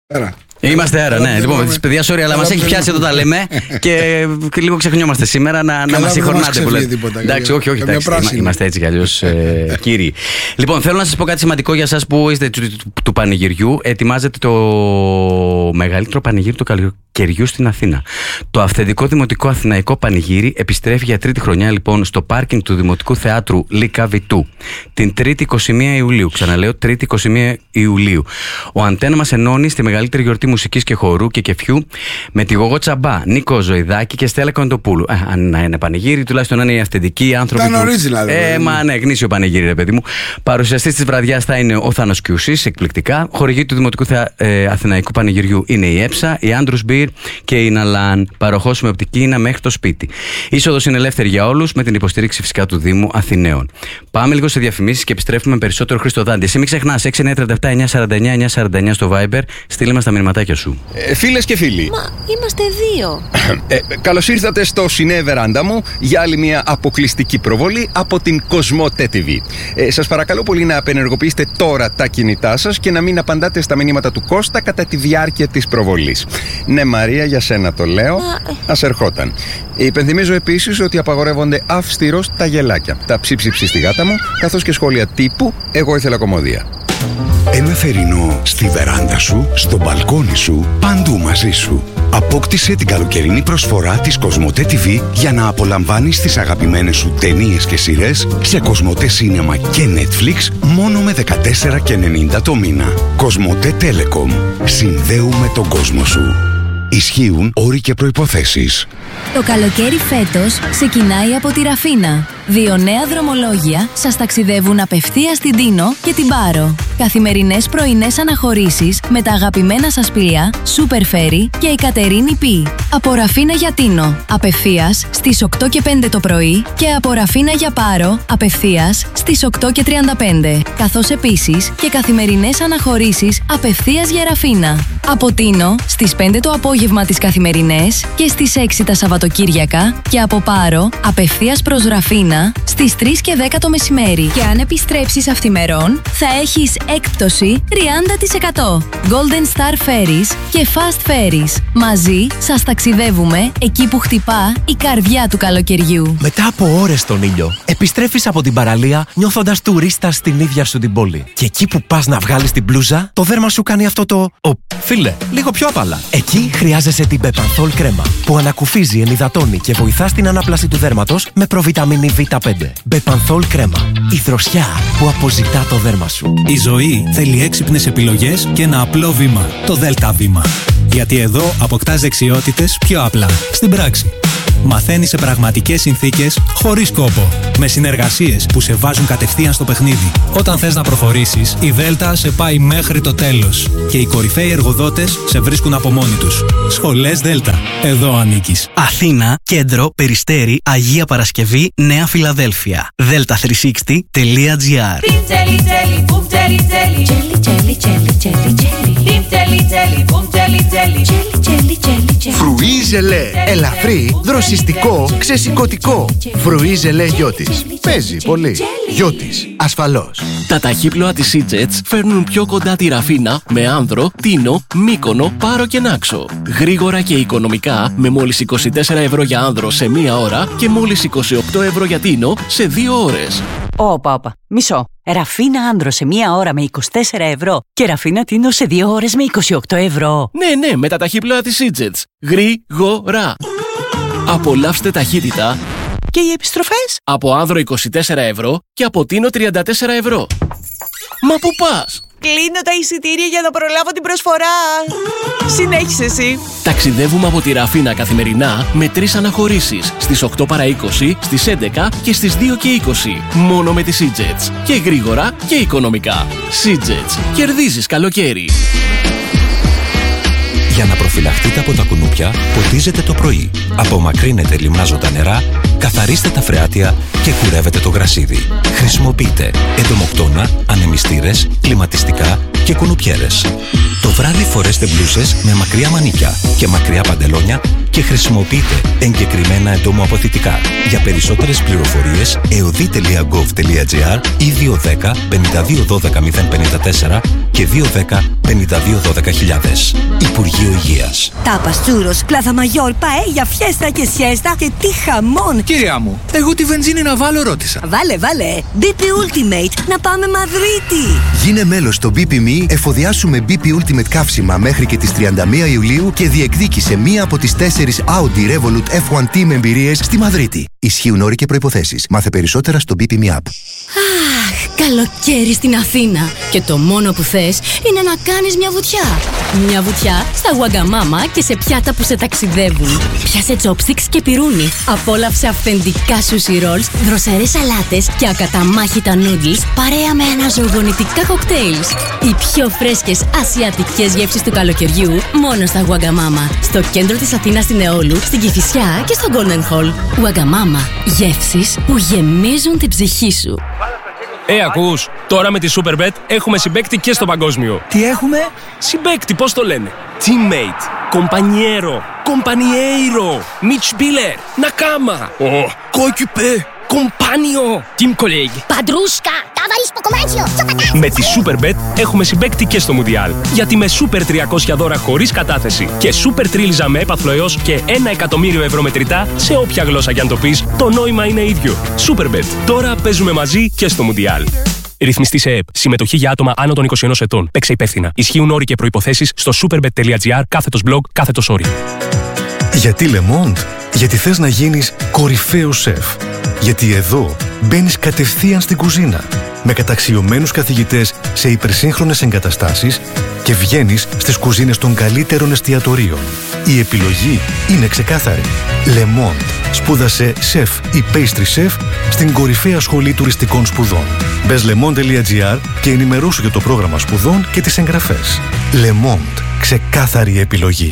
Είμαστε αέρα, ναι. Λοιπόν, παιδιά, sorry, αλλά μας έχει πιάσει εδώ τα λέμε και λίγο ξεχνιόμαστε σήμερα να μας συγχωρνάτε που λέτε. Εντάξει, όχι, είμαστε έτσι κι αλλιώς κύριοι. Λοιπόν, θέλω να σας πω κάτι σημαντικό για εσάς που είστε του πανηγυριού. Ετοιμάζεται το μεγαλύτερο πανηγύρι του καλοκαιριού στην Αθήνα. Το αυθεντικό δημοτικό αθηναϊκό πανηγύρι επιστρέφει για τρίτη χρονιά λοιπόν στο πάρκινγκ του Δημοτικού Θεάτρου Λίκα Βιτού την 3η 21 Ιουλίου. Ξαναλέω, 3η 21 Ιουλίου. Ο Αντένα μας ενώνει στη μεγαλύτερη γιορτή μουσικής και χορού και κεφιού με τη Γογό Τσαμπά, Νίκο Ζωηδάκη και Στέλλα Κοντοπούλου. Αν να είναι πανηγύρι, τουλάχιστον να είναι οι αυθεντικοί άνθρωποι. Τα νωρίς δηλαδή. Μα ναι, γνήσιο πανηγύρι, ρε παιδί μου. Παρουσιαστής της βραδιάς θα είναι ο Θάνος Κιούσης, εκπληκτικά. Χορηγοί του Δημοτικού Αθηναϊκού Πανηγυριού είναι η Έψα, η Άντρους Μπιρ και η Ναλάν. Παροχός με οπτική ίνα μέχρι το σπίτι. Είσοδος είναι ελεύθερη για όλους με την υποστήριξη φυσικά του Δήμου Αθηναίων. Πάμε λίγο σε διαφημίσεις και επιστρέφουμε με περισσότερο Χρήστο Δάντη. Εσύ μην ξεχνάς 6937-949-949 στο Viber. Στείλε μας τα μηνυματάκια σου. Φίλες και φίλοι. Μα είμαστε δύο. Καλώς ήρθατε στο Ciné Veranda μου για άλλη μια αποκλειστική προβολή από την Κοσμοτέ TV. Σας παρακαλώ πολύ να απενεργοποιήσετε τώρα τα κινητά σας και να μην απαντάτε στα μηνύματα του Κώστα κατά τη διάρκεια της προβολής. Ναι, Μαρία, για σένα το λέω. Ας ερχόταν. Υπενθυμίζω επίσης ότι απαγορεύονται αυστηρώς τα γελάκια, τα ψίψιψη στη γάτα μου, καθώς και σχόλια τύπου «Εγώ ήθελα κομμωδία». Ένα θερινό στη βεράντα σου, στο μπαλκόνι σου, παντού μαζί σου. Απόκτησε την καλοκαιρινή προσφορά της Κοσμοτέ TV για να απολαμβάνεις τις αγαπημένες σου ταινίες και σειρές σε Κοσμοτέ Cinema και Netflix μόνο με 14,90 το μήνα. Κοσμοτέ Telecom. Συνδέουμε τον κόσμο σου. Ισχύουν όροι και προϋποθέσεις. Το καλοκαίρι φέτος ξεκινάει από τη Ραφίνα. 2 νέα δρομολόγια σας ταξιδεύουν απευθείας στην Τίνο και την Πάρο. Καθημερινές πρωινές αναχωρήσεις με τα αγαπημένα σας πλοία Super Ferry και η Κατερίνη Πι. Από Ραφίνα για Τίνο, απευθείας στις 8 και 5 το πρωί και από Ραφίνα για Πάρο, απευθείας στις 8 και 35. Καθώς επίσης και καθημερινές αναχωρήσεις απευθείας για Ραφίνα. Από Τίνο στις 5 το απόγευμα τις καθημερινές και στις 6 τα Σαββατοκύριακα και από Πάρο απευθείας προς Ραφίνα στις 3 και 10 το μεσημέρι. Και αν επιστρέψεις αυθημερών θα έχεις έκπτωση 30%. Golden Star Ferries και Fast Ferries. Μαζί σας ταξιδεύουμε εκεί που χτυπά η καρδιά του καλοκαιριού. Μετά από ώρες στον ήλιο, επιστρέφεις από την παραλία νιώθοντας τουρίστας στην ίδια σου την πόλη. Και εκεί που πας να βγάλεις την μπλούζα, το δέρμα σου κάνει αυτό το... Φίλε, λίγο πιο απαλά. Εκεί χρειάζεσαι την Bepanthol κρέμα που ανακουφίζει, ενυδατώνει και βοηθά στην ανάπλαση του δέρματος με προβιταμίνη Β5. Bepanthol κρέμα. Η δροσιά που αποζητά το δέρμα σου. Η ζωή θέλει έξυπνες επιλογές και ένα απλό βήμα. Το Δέλτα βήμα. Γιατί εδώ αποκτάς δεξιότητες πιο απλά. Στην πράξη. Μαθαίνεις σε πραγματικές συνθήκες, χωρίς κόπο. Με συνεργασίες που σε βάζουν κατευθείαν στο παιχνίδι. Όταν θες να προχωρήσεις, η Δέλτα σε πάει μέχρι το τέλος. Και οι κορυφαίοι εργοδότες σε βρίσκουν από μόνοι τους. Σχολές Δέλτα. Εδώ ανήκεις. Αθήνα, Κέντρο, Περιστέρι, Αγία Παρασκευή, Νέα Φιλαδέλφια. delta360.gr. Φρουί ζελέ. Ελαφρύ, δροσιστικό, ξεσηκωτικό. Φρουί ζελέ Γιώτης. Παίζει πολύ. Γιώτης, ασφαλώς. Τα ταχύπλοα της Seajets φέρνουν πιο κοντά τη Ραφίνα με Άνδρο, Τίνο, Μύκονο, Πάρο και Νάξο. Γρήγορα και οικονομικά με μόλις 24 ευρώ για Άνδρο σε 1 ώρα και μόλις 28 ευρώ για Τίνο σε 2 ώρες. Όπα, μισό. Ραφίνα Άνδρο σε 1 ώρα με 24 ευρώ και Ραφίνα Τίνο σε 2 ώρες με 28 ευρώ. Ναι, με τα ταχύπλοα της Seajets. Γρήγορα. Απολαύστε ταχύτητα. Και οι επιστροφές? Από Άνδρο 24 ευρώ και από Τίνο 34 ευρώ. Μα πού πας? Κλείνω τα εισιτήρια για να προλάβω την προσφορά. Συνέχισε εσύ. Ταξιδεύουμε από τη Ραφίνα καθημερινά με 3 αναχωρήσεις. Στις 8 παρά 20, στις 11 και στις 2 και 20. Μόνο με τη Seajets. Και γρήγορα και οικονομικά. Seajets. Κερδίζεις καλοκαίρι. Για να προφυλαχτείτε από τα κουνούπια, ποτίζετε το πρωί. Απομακρύνετε λιμνάζοντα νερά, καθαρίστε τα φρεάτια και κουρεύετε το γρασίδι. Χρησιμοποιείτε εντομοκτώνα, ανεμιστήρες, κλιματιστικά και κουνουπιέρες. Το βράδυ φορέστε μπλούσες με μακριά μανίκια και μακριά παντελόνια και χρησιμοποιείτε εγκεκριμένα εντομοαποθητικά. Για περισσότερες πληροφορίες, eodi.gov.gr ή 210 52 12 054 και 210-5212.000. Υπουργείο Υγείας. Τάπας, τσούρος, πλάθα μαγιόρ, παέγια, φιέστα και σιέστα και τι χαμόν! Κυρία μου, εγώ τη βενζίνη να βάλω ρώτησα. Βάλε. BP Ultimate, να πάμε Μαδρίτη! Γίνε μέλος στο BP.me, εφοδιάσου με BP Ultimate καύσιμα μέχρι και τις 31 Ιουλίου και διεκδίκησε μία από τις 4 Audi Revolut F1 Team εμπειρίες στη Μαδρίτη. Ισχύουν όροι και προϋποθέσεις. Μάθε περισσότερα στο BP.me app. Αχ, καλοκαίρι στην Αθήνα. Και το μόνο που θες είναι να κάνεις μια βουτιά. Μια βουτιά στα Wagamama και σε πιάτα που σε ταξιδεύουν. Πιάσε chopsticks και πυρούνι. Απόλαυσε αυθεντικά sushi rolls, δροσερές σαλάτες και ακαταμάχητα noodles παρέα με αναζωογονητικά κοκτέιλς. Οι πιο φρέσκες ασιατικές γεύσεις του καλοκαιριού μόνο στα Wagamama. Στο κέντρο της Αθήνας στην Εόλου, στην Κηφισιά και στο Golden Hall. Wagamama. Γεύσεις που γεμίζουν την ψυχή σου. Ακούς, τώρα με τη Superbet έχουμε συμπαίκτη και στο παγκόσμιο. Τι έχουμε? Συμπαίκτη, πώς το λένε? Teammate, compañero, compañeiro, Mitspieler, Nakama, Coéquipier, compagno, team colleague, Padrusca, ταβαρίσκο κομμάτσιο, με τη Superbet έχουμε συμπαίκτη και στο Μουντιάλ. Γιατί με Super 300 δώρα χωρίς κατάθεση και Super Τρίλιζα με έπαθλο έως και 1.000.000 ευρώ μετρητά σε όποια γλώσσα κι αν το πεις, το νόημα είναι ίδιο. Superbet. Τώρα παίζουμε μαζί και στο Μουντιάλ. Ρυθμιστή σε ΕΠ. Συμμετοχή για άτομα άνω των 21 ετών. Παίξε υπεύθυνα. Ισχύουν όροι και προϋποθέσεις στο superbet.gr/blog/όροι. Γιατί Le Monde? Γιατί θες να γίνεις κορυφαίος σεφ. Γιατί εδώ μπαίνεις κατευθείαν στην κουζίνα με καταξιωμένους καθηγητές σε υπερσύγχρονες εγκαταστάσεις και βγαίνεις στις κουζίνες των καλύτερων εστιατορίων. Η επιλογή είναι ξεκάθαρη. Le Monde. Σπούδασε σεφ ή pastry chef στην κορυφαία σχολή τουριστικών σπουδών. Μπες lemond.gr και ενημερώσου για το πρόγραμμα σπουδών και τις εγγραφές. Le Monde. Ξεκάθαρη επιλογή.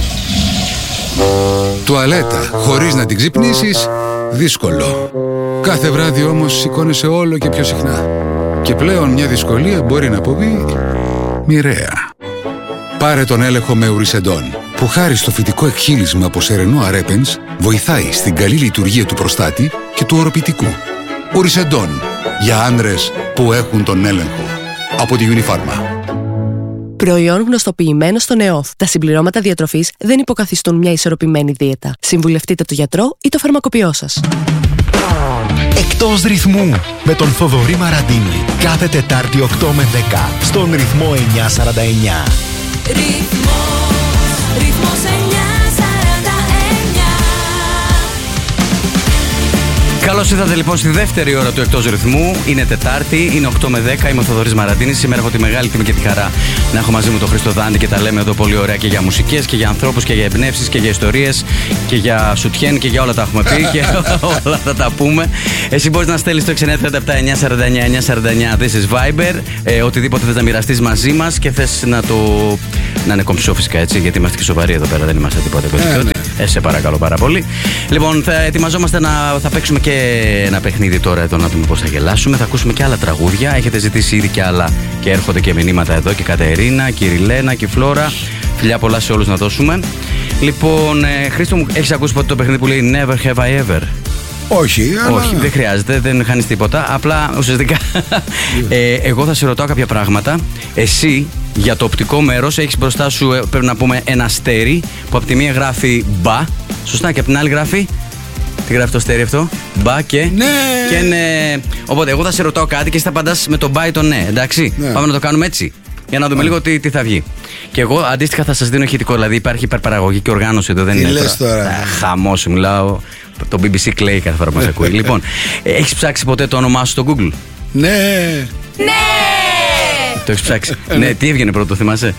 Τουαλέτα χωρίς να την ξυπνήσεις, δύσκολο. Κάθε βράδυ όμως σηκώνεσαι όλο και πιο συχνά. Και πλέον μια δυσκολία μπορεί να αποβεί μοιραία. Πάρε τον έλεγχο με Ουρισεντόν, που χάρη στο φυτικό εκχύλισμα από σερενό αρέπενς βοηθάει στην καλή λειτουργία του προστάτη και του οροπητικού. Ουρισεντόν, για άνδρες που έχουν τον έλεγχο. Από τη Unifarma. Προϊόν γνωστοποιημένο στον ΕΟΦ. Τα συμπληρώματα διατροφής δεν υποκαθιστούν μια ισορροπημένη δίαιτα. Συμβουλευτείτε τον γιατρό ή το φαρμακοποιό σας. Εκτός ρυθμού με τον Θοδωρή Μαραντίνη. Κάθε Τετάρτη 8 με 10 στον ρυθμό 949. Ρυθμός 949. Καλώς ήρθατε λοιπόν στη δεύτερη ώρα του Εκτός Ρυθμού. Είναι Τετάρτη, είναι 8 με 10. Είμαι ο Θοδωρής Μαραντίνης. Σήμερα έχω τη μεγάλη τιμή και τη χαρά να έχω μαζί μου τον Χρήστο Δάντη και τα λέμε εδώ πολύ ωραία και για μουσικές και για ανθρώπους και για εμπνεύσεις και για ιστορίες και για σουτιέν και για όλα τα έχουμε πει και όλα θα τα πούμε. Εσύ μπορείς να στέλνεις το 6937 949 949. This is Viber. Οτιδήποτε θες να μοιραστείς μαζί μας και θες να είναι κομψό φυσικά, έτσι, γιατί είμαστε και σοβαροί εδώ πέρα, δεν είμαστε τίποτα κωδικιώτη. Σε παρακαλώ πάρα πολύ. Λοιπόν, θα ετοιμαζόμαστε θα παίξουμε και ένα παιχνίδι τώρα εδώ, να δούμε πώς θα γελάσουμε. Θα ακούσουμε και άλλα τραγούδια. Έχετε ζητήσει ήδη και άλλα και έρχονται και μηνύματα εδώ. Και η Κατερίνα, και η Ριλένα, και η Φλόρα. Φιλιά πολλά σε όλους να δώσουμε. Λοιπόν, Χρήστο μου, έχεις ακούσει ποτέ το παιχνίδι που λέει Never have I ever? Όχι, αλλά... Όχι, δεν χρειάζεται, δεν χάνεις τίποτα. Απλά ουσιαστικά εγώ θα σε ρωτάω κάποια πράγματα. Εσύ για το οπτικό μέρος έχεις μπροστά σου, πρέπει να πούμε, ένα αστέρι που από τη μία γράφει μπα, σωστά, και από την άλλη γράφει. Τι γράφει το αστέρι αυτό? Μπα και. Ναι! Και ναι. Οπότε εγώ θα σε ρωτάω κάτι και εσύ θα απαντάς με το μπα ή το ναι, εντάξει. Ναι. Πάμε να το κάνουμε έτσι. Για να δούμε λίγο τι θα βγει. Και εγώ αντίστοιχα θα σας δίνω ηχητικό. Δηλαδή υπάρχει υπερπαραγωγική οργάνωση εδώ, δεν είναι. Τι λες τώρα? Χαμός, μιλάω. Το BBC κλαίει κάθε φορά που μας ακούει. Λοιπόν, έχεις ψάξει ποτέ το όνομά σου στο Google? Ναι! Ναι! Το έχεις ψάξει? Ναι, τι έβγαινε πρώτο, θυμάσαι?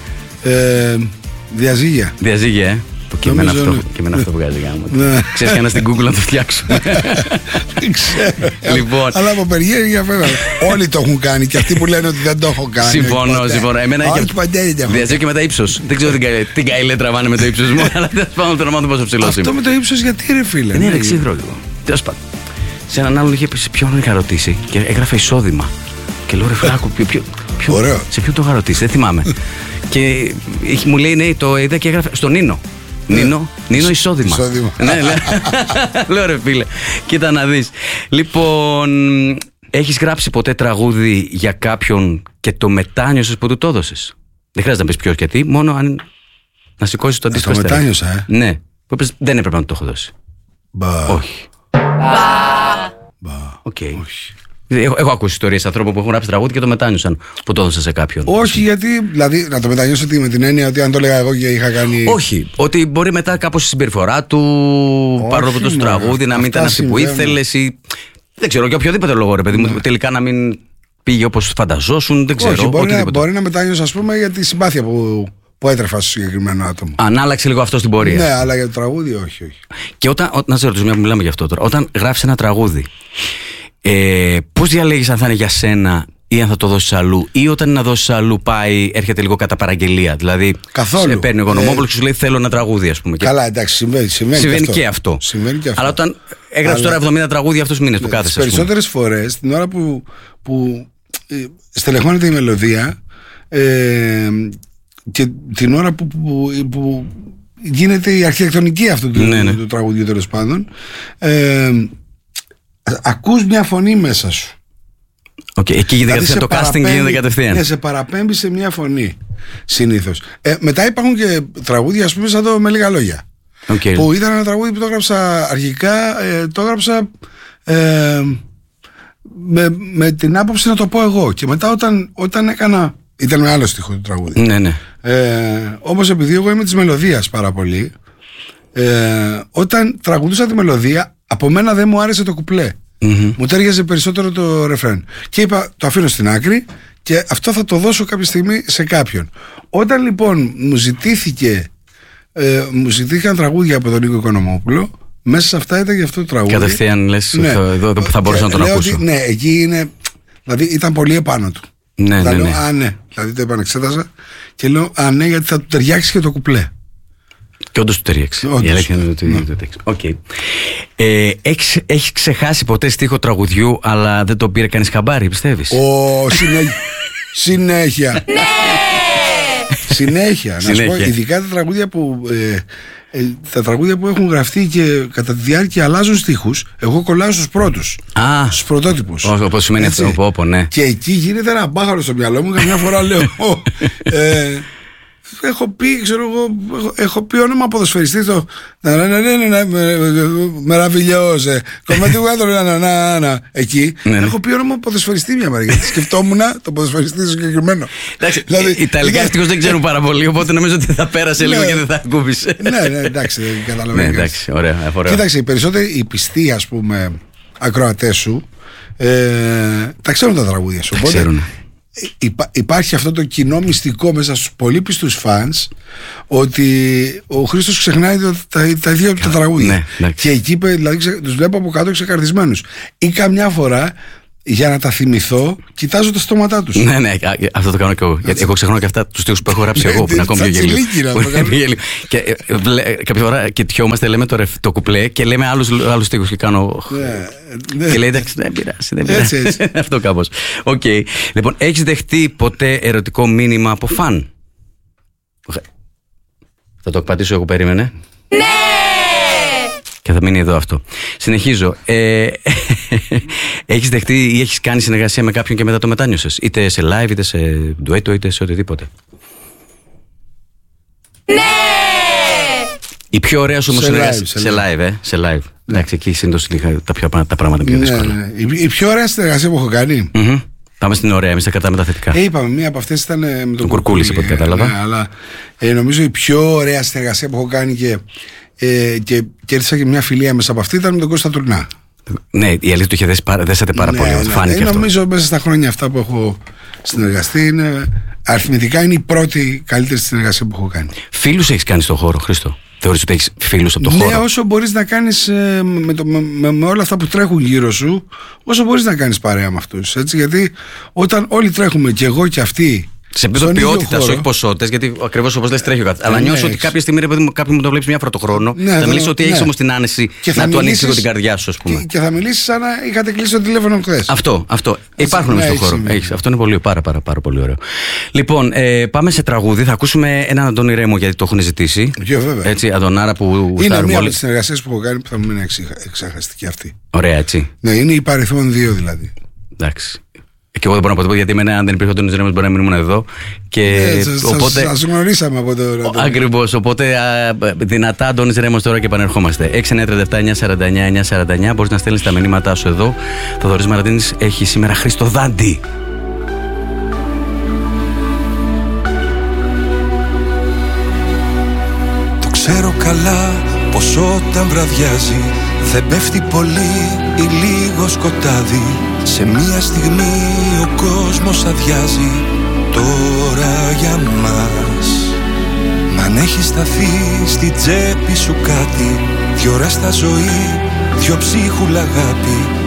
Διαζύγια. Διαζύγια, Και εμένα αυτό βγάζει γάμο. Ξέρεις κανένα στην Google να το φτιάξουμε? Δεν ξέρω. Λοιπόν. Αλλά από περιέργεια βέβαια. Όλοι το έχουν κάνει και αυτοί που λένε ότι δεν το έχω κάνει. Συμφωνώ. Εμένα όχι ποτέ δεν διαζύγιο και με τα ύψος. Δεν ξέρω την καηλέ τραβάνε με το ύψος μου, αλλά δεν πάω να μάθω πόσο ψηλός είμαι. Αυτό με το ύψος γιατί ρε φίλε? Είναι εξίδρο λίγο. Τέλος πάντων. Σε έναν άλλον είχε πει ποιον είχα ρωτήσει και έγραφε εισόδημα. Και λέω ρε φλάκου, σε ποιον το είχα ρωτήσει, δεν θυμάμαι. Και μου λέει ναι, το είδα και έγραφε στον Νίνο. Νίνο εισόδημα. Ναι, λέω ρε φίλε, κοίτα να δεις. Λοιπόν, Έχεις γράψει ποτέ τραγούδι για κάποιον και το μετάνιωσες που του το έδωσες? Δεν χρειάζεται να πεις ποιος γιατί, μόνο αν να σηκώσεις το αντίστοιχο. Το μετάνιωσα, Ναι. Που είπες, δεν έπρεπε να το έχω δώσει. Όχι. Οκ. Έχω ακούσει ιστορίες ανθρώπων που έχουν γράψει τραγούδι και το μετάνιωσαν που το έδωσαν σε κάποιον. Όχι, γιατί. Δηλαδή, να το μετανιώσω με την έννοια ότι αν το έλεγα εγώ και είχα κάνει. Όχι. Ότι μπορεί μετά κάπως η συμπεριφορά του, παρόλο που το τραγούδι, να μην ήταν αυτή που ήθελες ή. Δεν ξέρω, για οποιοδήποτε λόγο, ρε παιδί μου, τελικά να μην πήγε όπως φανταζόσουν. Δεν ξέρω. Όχι, μπορεί να μετάνιωσα, ας πούμε, για τη συμπάθεια που έτρεφα στο συγκεκριμένο άτομο. Αν άλλαξε λίγο αυτό στην πορεία. Ναι, αλλά για το τραγούδι, όχι. Και να σε ρωτήσω, μια που μιλάμε γι' αυτό τώρα. Όταν γράφεις ένα τραγούδι, πώς διαλέγεις αν θα είναι για σένα ή αν θα το δώσεις αλλού, ή όταν είναι να δώσεις αλλού έρχεται λίγο κατά παραγγελία? Δηλαδή, καθόλου. Παίρνει ο Οικονομόπουλος και σου λέει θέλω ένα τραγούδι, ας πούμε. Καλά, εντάξει, συμβαίνει και αυτό. Αλλά όταν έγραψες τώρα 70 τραγούδια αυτούς τους μήνες που κάθεσαι. Τις περισσότερες φορές, την ώρα που στελεχώνεται η μελωδία και την ώρα που γίνεται η αρχιτεκτονική αυτού του τραγουδιού, τέλος πάντων, ακούς μια φωνή μέσα σου. Εκεί γίνεται κατευθείαν το casting, γίνεται κατευθείαν. Ναι, σε παραπέμπει σε μια φωνή συνήθως. Μετά υπάρχουν και τραγούδια, ας πούμε, σαν το Με λίγα λόγια. Που ήταν ένα τραγούδι που το έγραψα αρχικά, το έγραψα με την άποψη να το πω εγώ. Και μετά όταν έκανα. Ήταν με άλλο στίχο το τραγούδι. Ναι. Όμως επειδή εγώ είμαι της μελωδίας πάρα πολύ, όταν τραγουδούσα τη μελωδία, από μένα δεν μου άρεσε το κουπλέ. Μου τέριαζε περισσότερο το ρεφρέν. Και είπα, το αφήνω στην άκρη και αυτό θα το δώσω κάποια στιγμή σε κάποιον. Όταν λοιπόν μου ζητήθηκαν τραγούδια από τον Νίκο Οικονομόπουλο, μέσα σε αυτά ήταν και αυτό το τραγούδι. Κατευθείαν λες, εδώ θα μπορούσα να τον ακούσω. Ναι, εκεί είναι. Δηλαδή ήταν πολύ επάνω του. Ναι. Λέω, ναι. Δηλαδή το επανεξέτασα και λέω, ναι, γιατί θα του ταιριάξει και το κουπλέ. Και όντως του ταιριάξει. Η αλήθεια είναι ότι έχεις ξεχάσει ποτέ στίχο τραγουδιού, αλλά δεν το πήρε κανείς χαμπάρι, πιστεύεις? Συνέχεια. Ναι! Συνέχεια. Να σου πω, ειδικά τα τραγούδια που έχουν γραφτεί και κατά τη διάρκεια αλλάζουν στίχους, εγώ κολλάω στους πρώτους. Στους πρωτότυπους. Όπως σημαίνει αυτό, ναι. Και εκεί γίνεται ένα μπάχαρο στο μυαλό μου. Καμιά φορά λέω, έχω πει όνομα ποδοσφαιριστή το μεραβιλιόζε κομμάτι να εκεί. Έχω πει όνομα ποδοσφαιριστή μια μέρα, γιατί σκεφτόμουν το ποδοσφαιριστή το συγκεκριμένο. Οι Ιταλικά ευτυχώς δεν ξέρουν πάρα πολύ, οπότε νομίζω ότι θα πέρασε λίγο και δεν θα ακούμπησε. Ναι, εντάξει, καταλαβαίνω. Ωραία. Κοίταξε, οι περισσότεροι, οι πιστοί, ας πούμε, ακροατές σου, τα ξέρουν τα τραγούδια σου. Υπάρχει αυτό το κοινό μυστικό μέσα στους πολύ πιστούς φανς, ότι ο Χρήστος ξεχνάει τα ίδια τα τραγούδια. Και εκεί δηλαδή τους βλέπω από κάτω ξεκαρδισμένους. Ή καμιά φορά, για να τα θυμηθώ, κοιτάζω τα στόματά τους. Ναι, αυτό το κάνω και εγώ. Γιατί εγώ ξεχνάω και αυτά τους στίχους που έχω γράψει εγώ, που είναι ακόμη πιο γελίο. Και κάποια φορά κοιτιόμαστε, λέμε το κουπλέ και λέμε άλλους στίχους και κάνω. Και λέει, εντάξει, δεν πειράζει. Αυτό κάπως. Λοιπόν, έχεις δεχτεί ποτέ ερωτικό μήνυμα από φαν? Θα το εκπατήσω εγώ, περίμενε. Ναι! Και θα μείνει εδώ αυτό. Συνεχίζω. Έχεις δεχτεί ή έχεις κάνει συνεργασία με κάποιον και μετά το μετάνιωσες? Είτε σε live, είτε σε ντουέτο, είτε σε οτιδήποτε. Ναι! Η πιο ωραία σου όμως συνεργασία. Σε live. Εντάξει, εκεί συνήθως τα πράγματα πιο δύσκολα. Η πιο ωραία συνεργασία που έχω κάνει. Πάμε στην ωραία, εμείς θα κρατάμε τα θετικά. Είπαμε, μία από αυτές ήταν με τον Κουρκούλη, από ό,τι κατάλαβα. Ναι, αλλά νομίζω η πιο ωραία συνεργασία που έχω κάνει και κέρδισα και μια φιλία μέσα από αυτή ήταν με τον Κώστα Τουρνά. Ναι, η αλήθεια του είχε δέσατε πάρα πολύ. Φάνηκε αυτό. Νομίζω μέσα στα χρόνια αυτά που έχω συνεργαστεί, αριθμητικά είναι η πρώτη καλύτερη συνεργασία που έχω κάνει. Φίλους έχεις κάνει στον χώρο, Χρήστο? Θεωρείς ότι έχεις φίλους από τον χώρο? Ναι, όσο μπορείς να κάνεις με όλα αυτά που τρέχουν γύρω σου, όσο μπορείς να κάνεις παρέα με αυτούς. Έτσι, γιατί όταν όλοι τρέχουμε, και εγώ και αυτοί. Σε επίπεδο ποιότητα, όχι ποσότητες, γιατί ακριβώς όπως λες τρέχει ο καθένας. Αλλά νιώσω ότι κάποια στιγμή, κάποιον μου το βλέπει μια φορά το χρόνο, θα μιλήσει ότι έχεις όμως την άνεση να του ανοίξει λίγο την καρδιά σου, ας πούμε. Και θα μιλήσεις σαν να είχατε κλείσει το τηλέφωνο χθες. Αυτό. Υπάρχουν μέσα στον χώρο. Αυτό είναι πολύ, πάρα πολύ ωραίο. Λοιπόν, πάμε σε τραγούδι. Θα ακούσουμε έναν Αντώνη Ρέμο, γιατί το έχουν ζητήσει. Έτσι, Αντωνάρα που. Είναι μία από τις συνεργασίες που έχω κάνει που θα μου είναι εξαχαστική αυτή. Ωραία, έτσι. Ναι, είναι η παριθμόν 2 δηλαδή. Εντάξει. Και εγώ δεν μπορώ να πω τίποτα, γιατί εμένα, αν δεν υπήρχε ο Τόνις Ρέμος, μπορεί να μην ήμουν εδώ. Οπότε. Σας γνωρίσαμε από το ραντεβού. Ακριβώς. Οπότε δυνατά Τόνις Ρέμος τώρα και επανερχόμαστε. 6-9-37-9-49-949. Μπορείς να στέλνεις τα μηνύματά σου εδώ. Θοδωρής Μαραντίνης έχει σήμερα Χριστοδάντη. Το ξέρω καλά πως όταν βραδιάζει δεν πέφτει πολύ ή λίγο σκοτάδι. Σε μία στιγμή ο κόσμος αδειάζει τώρα για μας. Μ' αν έχει σταθεί στη τσέπη σου κάτι, 2 ώρες στα ζωή, 2 ψίχουλα αγάπη,